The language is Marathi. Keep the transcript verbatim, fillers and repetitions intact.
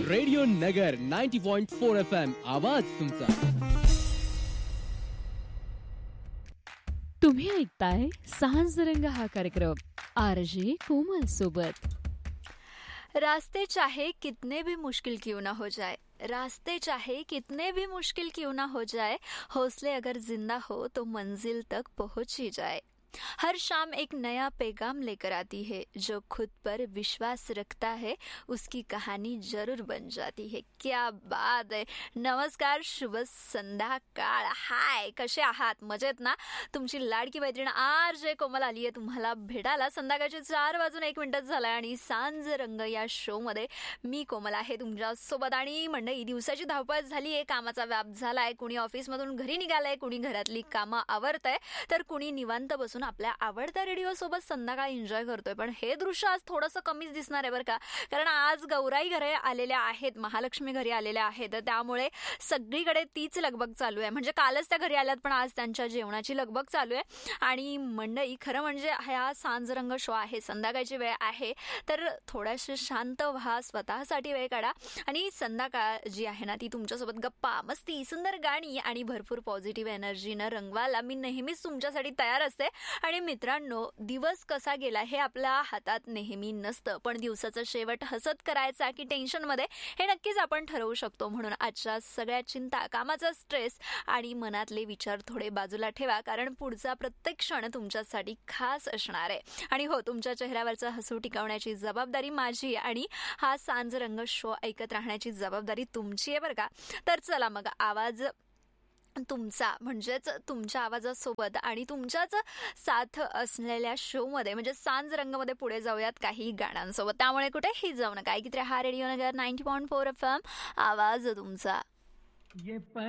रेडिओ नगर ninety point four F M आवाज तुमचा. तुम्ही ऐकताय सांजरंग हा कार्यक्रम आरजे कोमल सोबत. रास्ते चाहे कितने भी मुश्किल क्यों ना हो जाए, रास्ते चाहे कितने भी मुश्किल क्यों ना हो जाए, हौसले अगर जिंदा हो तो मंजिल तक पहुंच ही जाए. हर शाम एक नया पैगाम लेकर आती है. जो खुद पर विश्वास रखता है उसकी कहानी जरूर बन जाती है. क्या बात आहे. नमस्कार, शुभ संध्याकाळ. हाय, कसे आहात? मजेत ना? तुमची लाडकी मैत्रीण आर जे कोमल आली आहे तुम्हाला भेटायला. संध्याकाळचे चार वाजून एक मिनिटच झालाय आणि सांज रंग या शो मध्ये मी कोमल आहे तुमच्या सोबत. आणि मंडळी, दिवसाची धावपळ झाली आहे, कामाचा व्याप झालाय. कुणी ऑफिसमधून घरी निघालंय, कुणी घरातली कामं आवरतंय, तर कुणी निवांत बसून आपल्या आवडत्या रेडिओ सोबत संध्याकाळ एन्जॉय करतोय. पण हे दृश्य आज थोडंसं कमीच दिसणार आहे बरं का, कारण आज गौराई घरी आलेल्या आहेत, महालक्ष्मी घरी आलेल्या आहेत. त्यामुळे सगळीकडे तीच लगबग चालू आहे. म्हणजे कालच त्या घरी आल्यात, पण आज त्यांच्या जेवणाची लगबग चालू आहे. आणि मंडई, खरं म्हणजे हा सांजरंग शो आहे, संध्याकाळची वेळ आहे, तर थोड्याशा शांत व्हा, स्वतःसाठी वेळ काढा. आणि संध्याकाळ जी आहे ना ती तुमच्यासोबत गप्पा, मस्ती, सुंदर गाणी आणि भरपूर पॉझिटिव्ह एनर्जीनं रंगवायला मी नेहमीच तुमच्यासाठी तयार असते. आणि मित्रांनो, दिवस कसा गेला हे आपल्या हातात नेहमी नसतं, पण दिवसाचा शेवट हसत करायचा की टेन्शनमध्ये हे नक्कीच आपण ठरवू शकतो. म्हणून आजच्या सगळ्या चिंता, कामाचा स्ट्रेस आणि मनातले विचार थोडे बाजूला ठेवा, कारण पुढचा प्रत्येक क्षण तुमच्यासाठी खास असणार आहे. आणि हो, तुमच्या चेहऱ्यावरचं हसू टिकवण्याची जबाबदारी माझी आणि हा सांजरंग शो ऐकत राहण्याची जबाबदारी तुमची आहे बरं का. तर चला मग, आवाज तुमचा म्हणजेच तुमच्या आवाजासोबत आणि तुमच्याच साथ असलेल्या शोमध्ये म्हणजे सांज रंगमध्ये पुढे जाऊयात काही गाण्यांसोबत. त्यामुळे कुठेही जाऊ नका, ऐकत राहा रेडिओ नगर ninety point four F M आवाज तुमचा.